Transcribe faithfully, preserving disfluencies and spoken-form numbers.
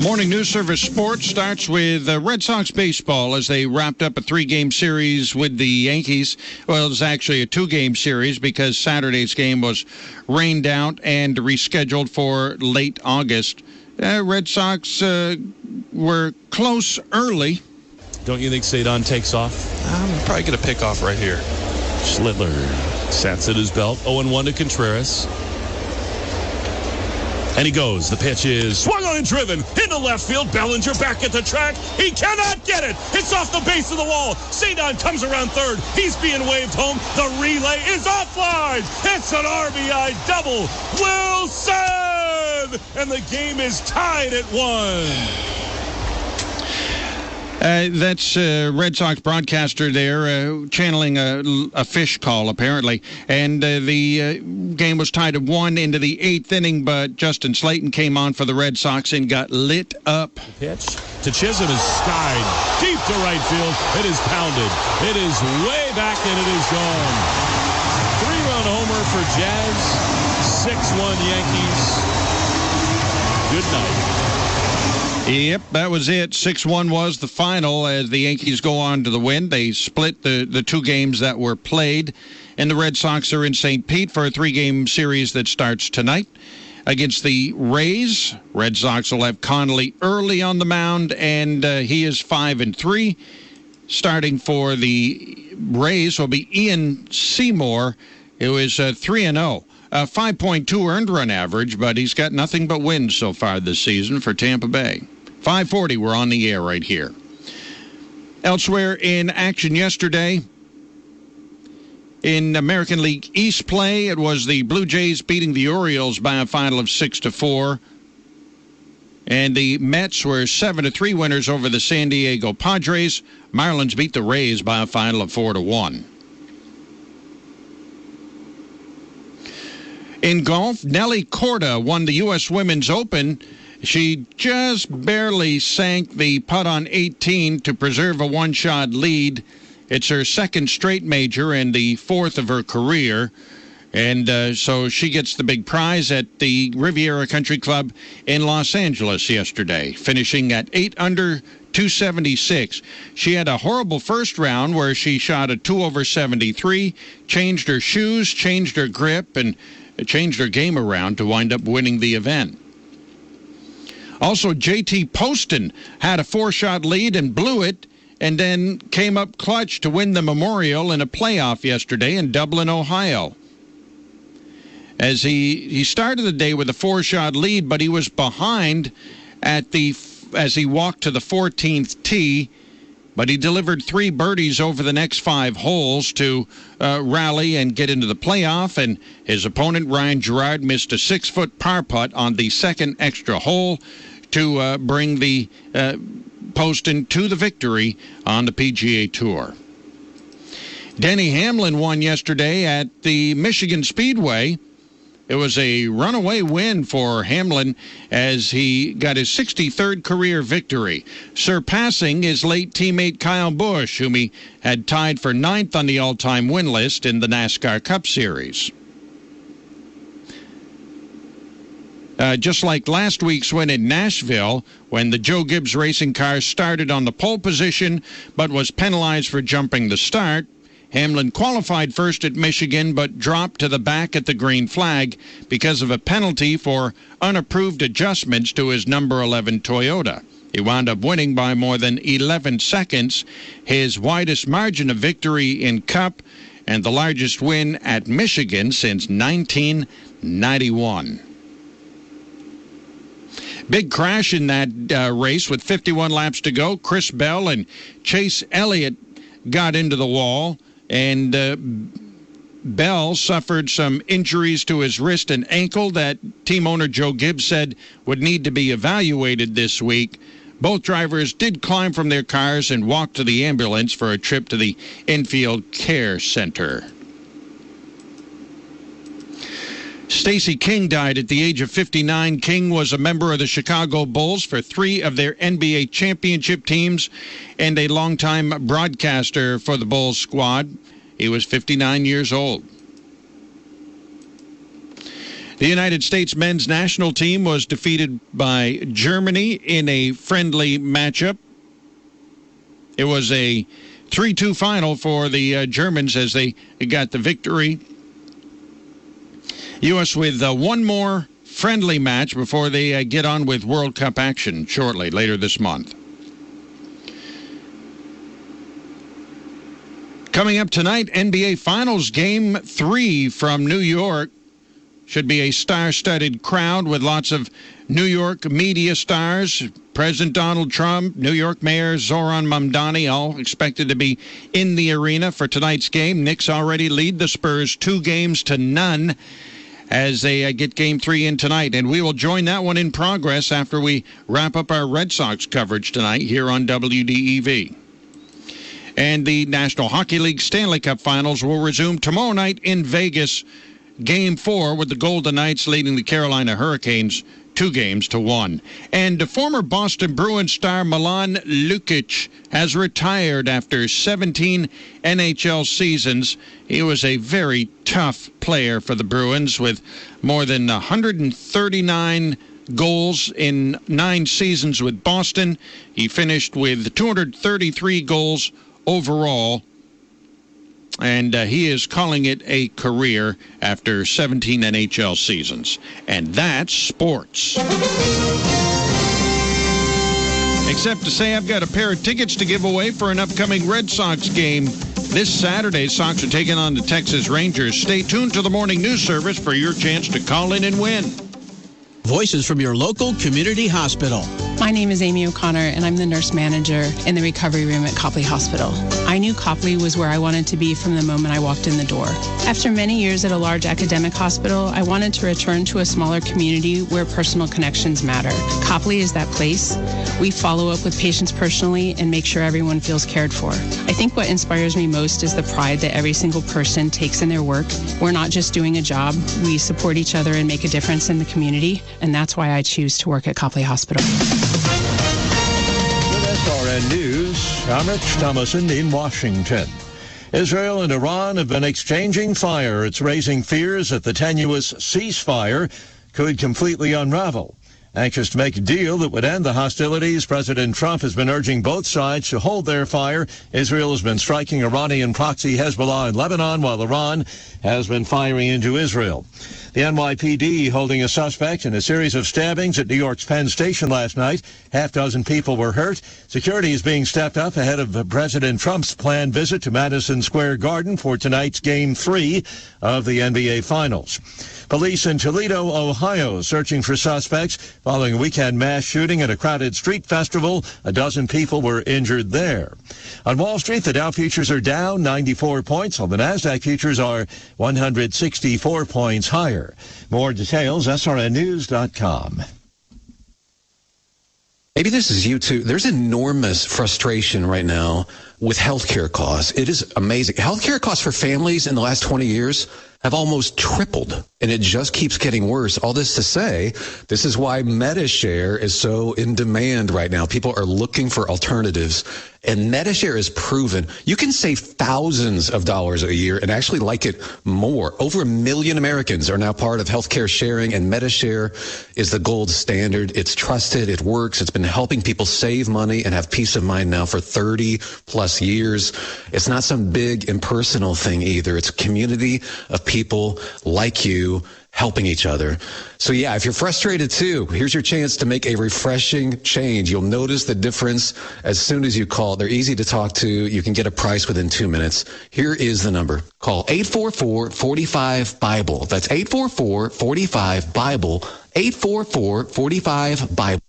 Morning News Service Sports starts with uh, Red Sox baseball as they wrapped up a three-game series with the Yankees. Well, it was actually a two-game series because Saturday's game was rained out and rescheduled for late August. Uh, Red Sox uh, were close early. Don't you think Cedon takes off? I'm probably going to pick off right here. Schlittler sets at his belt. oh and one to Contreras. And he goes. The pitch is swung on and driven into left field. Bellinger back at the track. He cannot get it. It's off the base of the wall. Cedon comes around third. He's being waved home. The relay is offline. It's an R B I double. Wilson! And the game is tied at one. Uh, that's uh, Red Sox broadcaster there uh, channeling a, a fish call, apparently. And uh, the uh, game was tied at one into the eighth inning, but Justin Slayton came on for the Red Sox and got lit up. Pitch to Chisholm is skied deep to right field. It is pounded. It is way back, and it is gone. Three-run homer for Jazz. six one Yankees. Good night. Yep, that was it. six one was the final as the Yankees go on to the win. They split the, the two games that were played, and the Red Sox are in Saint Pete for a three-game series that starts tonight against the Rays. Red Sox will have Connolly early on the mound, and uh, he is five and three. Starting for the Rays will be Ian Seymour, who is uh, three and oh. Uh, five point two earned run average, but he's got nothing but wins so far this season for Tampa Bay. five forty, we're on the air right here. Elsewhere in action yesterday, in American League East play, it was the Blue Jays beating the Orioles by a final of six to four. And the Mets were seven to three winners over the San Diego Padres. Marlins beat the Rays by a final of four to one. In golf, Nelly Korda won the U S Women's Open. She just barely sank the putt on eighteen to preserve a one-shot lead. It's her second straight major and the fourth of her career. And uh, so she gets the big prize at the Riviera Country Club in Los Angeles yesterday, finishing at eight under, two seventy-six. She had a horrible first round where she shot a two over seventy-three, changed her shoes, changed her grip, and changed her game around to wind up winning the event. Also, J T Poston had a four-shot lead and blew it, and then came up clutch to win the Memorial in a playoff yesterday in Dublin, Ohio. As he, he started the day with a four-shot lead, but he was behind at the as he walked to the fourteenth tee, but he delivered three birdies over the next five holes to uh, rally and get into the playoff, and his opponent, Ryan Gerard, missed a six-foot par putt on the second extra hole to uh, bring the uh, Poston to the victory on the P G A Tour. Denny Hamlin won yesterday at the Michigan Speedway. It was a runaway win for Hamlin as he got his sixty-third career victory, surpassing his late teammate Kyle Busch, whom he had tied for ninth on the all-time win list in the NASCAR Cup Series. Uh, just like last week's win in Nashville, when the Joe Gibbs Racing car started on the pole position but was penalized for jumping the start, Hamlin qualified first at Michigan but dropped to the back at the green flag because of a penalty for unapproved adjustments to his number eleven Toyota. He wound up winning by more than eleven seconds, his widest margin of victory in Cup, and the largest win at Michigan since nineteen ninety-one. Big crash in that uh, race with fifty-one laps to go. Chris Bell and Chase Elliott got into the wall, and uh, Bell suffered some injuries to his wrist and ankle that team owner Joe Gibbs said would need to be evaluated this week. Both drivers did climb from their cars and walk to the ambulance for a trip to the Infield Care Center. Stacey King died at the age of fifty-nine. King was a member of the Chicago Bulls for three of their N B A championship teams and a longtime broadcaster for the Bulls squad. He was fifty-nine years old. The United States men's national team was defeated by Germany in a friendly matchup. It was a three two final for the uh, Germans as they got the victory. U S with uh, one more friendly match before they uh, get on with World Cup action shortly, later this month. Coming up tonight, N B A Finals Game three from New York. Should be a star-studded crowd with lots of New York media stars. President Donald Trump, New York Mayor Zoran Mamdani, all expected to be in the arena for tonight's game. Knicks already lead the Spurs two games to none as they uh, get Game three in tonight. And we will join that one in progress after we wrap up our Red Sox coverage tonight here on W D E V. And the National Hockey League Stanley Cup Finals will resume tomorrow night in Vegas. Game four with the Golden Knights leading the Carolina Hurricanes two games to one. And the former Boston Bruins star Milan Lucic has retired after seventeen N H L seasons. He was a very tough player for the Bruins with more than one hundred thirty-nine goals in nine seasons with Boston. He finished with two hundred thirty-three goals overall. And uh, he is calling it a career after seventeen N H L seasons. And that's sports. Except to say I've got a pair of tickets to give away for an upcoming Red Sox game. This Saturday, Sox are taking on the Texas Rangers. Stay tuned to the morning news service for your chance to call in and win. Voices from your local community hospital. My name is Amy O'Connor, and I'm the nurse manager in the recovery room at Copley Hospital. I knew Copley was where I wanted to be from the moment I walked in the door. After many years at a large academic hospital, I wanted to return to a smaller community where personal connections matter. Copley is that place. We follow up with patients personally and make sure everyone feels cared for. I think what inspires me most is the pride that every single person takes in their work. We're not just doing a job. We support each other and make a difference in the community, and that's why I choose to work at Copley Hospital. With S R N News, I'm Rich Thomason in Washington. Israel and Iran have been exchanging fire. It's raising fears that the tenuous ceasefire could completely unravel. Anxious to make a deal that would end the hostilities, President Trump has been urging both sides to hold their fire. Israel has been striking Iranian proxy Hezbollah in Lebanon, while Iran has been firing into Israel. The N Y P D holding a suspect in a series of stabbings at New York's Penn Station last night. Half dozen people were hurt. Security is being stepped up ahead of President Trump's planned visit to Madison Square Garden for tonight's Game three of the N B A Finals. Police in Toledo, Ohio, searching for suspects following a weekend mass shooting at a crowded street festival. A dozen people were injured there. On Wall Street, the Dow futures are down ninety-four points, while the Nasdaq futures are one hundred sixty-four points higher. More details, S R N news dot com. Maybe this is you too. There's enormous frustration right now with healthcare costs. It is amazing. Healthcare costs for families in the last twenty years have almost tripled, and it just keeps getting worse. All this to say, this is why MediShare is so in demand right now. People are looking for alternatives, and MediShare is proven. You can save thousands of dollars a year and actually like it more. Over a million Americans are now part of healthcare sharing, and MediShare is the gold standard. It's trusted. It works. It's been helping people save money and have peace of mind now for thirty plus years. It's not some big impersonal thing either. It's a community of people like you helping each other. So yeah, if you're frustrated too, here's your chance to make a refreshing change. You'll notice the difference as soon as you call. They're easy to talk to. You can get a price within two minutes. Here is the number. Call eight four four, four five, BIBLE. That's eight four four, four five, BIBLE. eight four four, four five, BIBLE.